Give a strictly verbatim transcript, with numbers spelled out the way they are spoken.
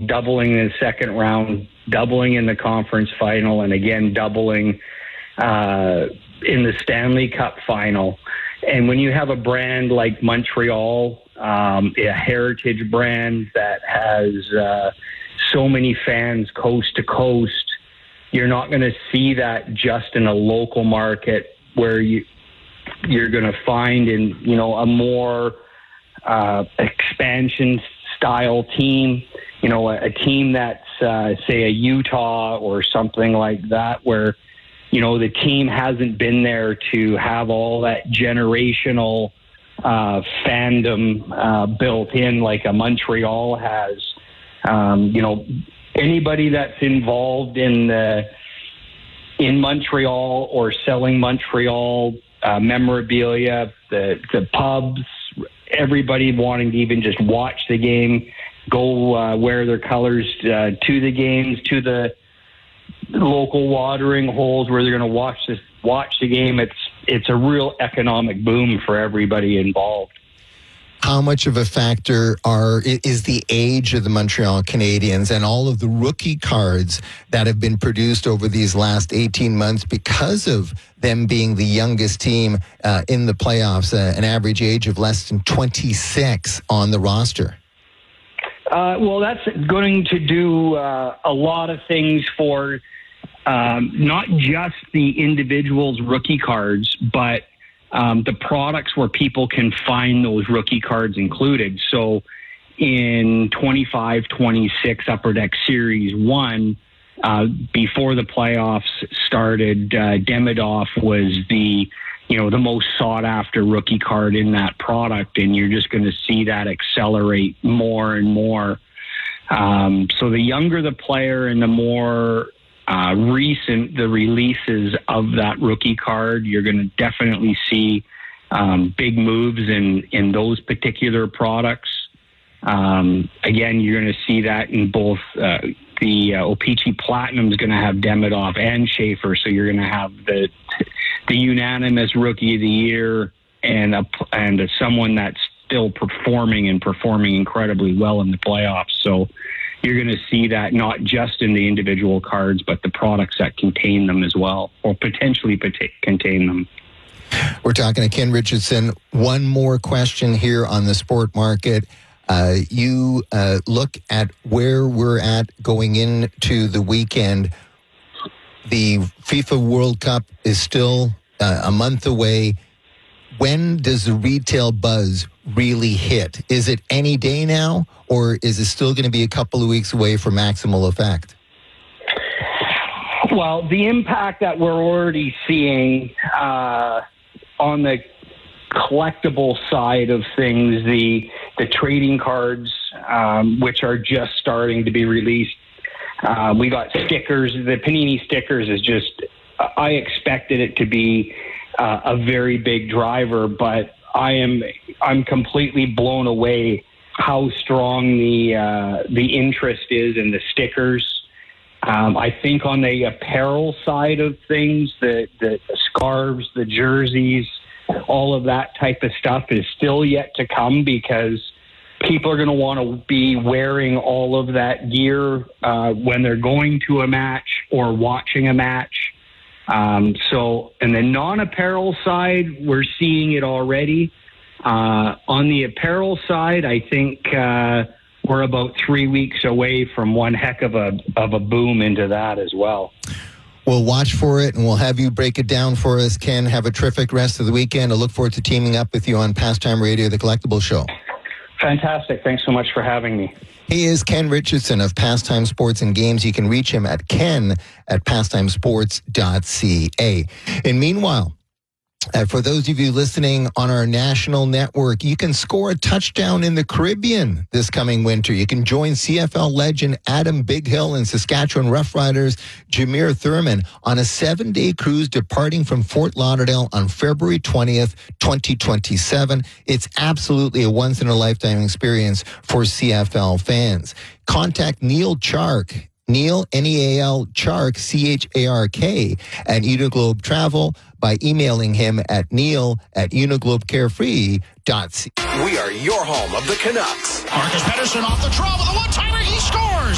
doubling in the second round, doubling in the conference final, and again doubling uh, in the Stanley Cup final. And when you have a brand like Montreal, um, a heritage brand that has uh, so many fans coast to coast, you're not going to see that just in a local market where you, you're going to find in, you know, a more uh, expansion style team, you know, a, a team that's, uh, say, a Utah or something like that, where, you know, the team hasn't been there to have all that generational uh, fandom uh, built in like a Montreal has. Um, you know, anybody that's involved in the in Montreal or selling Montreal uh, memorabilia, the the pubs, everybody wanting to even just watch the game, go uh, wear their colors uh, to the games, to the local watering holes where they're going to watch this, watch the game. It's it's a real economic boom for everybody involved. How much of a factor are is the age of the Montreal Canadiens and all of the rookie cards that have been produced over these last eighteen months because of them being the youngest team uh, in the playoffs, uh, an average age of less than twenty-six on the roster? Uh, well, that's going to do uh, a lot of things for um, not just the individual's rookie cards, but Um, the products where people can find those rookie cards included. So in twenty-five twenty-six Upper Deck Series one, uh, before the playoffs started, uh, Demidov was the, you know, the most sought after rookie card in that product. And you're just going to see that accelerate more and more. Um, so the younger the player and the more Uh, recent the releases of that rookie card, you're going to definitely see um, big moves in, in those particular products. Um, again, you're going to see that in both uh, the uh, O-Pee-Chee Platinum is going to have Demidov and Schaefer, so you're going to have the the unanimous Rookie of the Year and a, and a, someone that's still performing and performing incredibly well in the playoffs. So you're going to see that not just in the individual cards, but the products that contain them as well, or potentially pot- contain them. We're talking to Ken Richardson. One more question here on the sport market. Uh, you uh, look at where we're at going into the weekend. The FIFA World Cup is still uh, a month away. When does the retail buzz really hit? Is it any day now, or is it still going to be a couple of weeks away for maximal effect? Well, the impact that we're already seeing uh, on the collectible side of things, the the trading cards, um, which are just starting to be released. Uh, we got stickers. The Panini stickers is just, I expected it to be uh, a very big driver, but I am I'm completely blown away how strong the uh, the interest is in the stickers. Um, I think on the apparel side of things, the, the scarves, the jerseys, all of that type of stuff is still yet to come, because people are going to want to be wearing all of that gear uh, when they're going to a match or watching a match. Um, so in the non-apparel side, we're seeing it already. Uh, on the apparel side, I think uh, we're about three weeks away from one heck of a of a boom into that as well. We'll watch for it, and we'll have you break it down for us, Ken. Have a terrific rest of the weekend. I look forward to teaming up with you on Pastime Radio, the Collectible Show. Fantastic. Thanks so much for having me. He is Ken Richardson of Pastime Sports and Games. You can reach him at ken at pastimesports dot c a. And meanwhile, Uh, for those of you listening on our national network, you can score a touchdown in the Caribbean this coming winter. You can join C F L legend Adam Bighill and Saskatchewan Roughriders Jameer Thurman on a seven-day cruise departing from Fort Lauderdale on February twentieth, twenty twenty-seven. It's absolutely a once-in-a-lifetime experience for C F L fans. Contact Neil Chark, Neil, N E A L, Chark, C H A R K, at Uniglobe Travel by emailing him at neil at uniglobecarefree dot c a. We are your home of the Canucks. Marcus Pettersson off the draw with a one-timer. He scores!